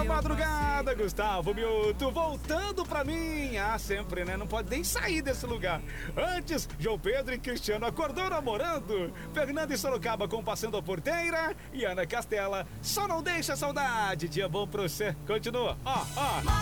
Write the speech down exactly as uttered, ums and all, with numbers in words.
Boa madrugada, Gustavo Mioto, voltando pra mim. Ah, sempre, né? Não pode nem sair desse lugar. Antes, João Pedro e Cristiano acordou namorando. Fernanda e Sorocaba com Passando a Porteira. E Ana Castela, só não deixa saudade. Dia bom pra você. Continua, ó, ó.